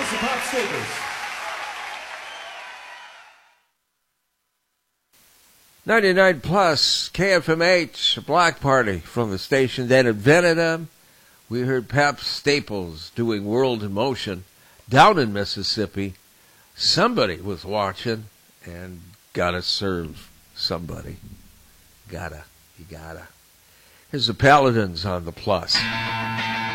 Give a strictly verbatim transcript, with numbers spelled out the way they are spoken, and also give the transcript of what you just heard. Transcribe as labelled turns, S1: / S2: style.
S1: House of Pop Staples.
S2: ninety-nine plus K F M H, a block party from the station that invented them. We heard Pabst Staples doing World in Motion down in Mississippi. Somebody was watching and gotta serve somebody. Gotta, you gotta. Here's the Paladins on the plus.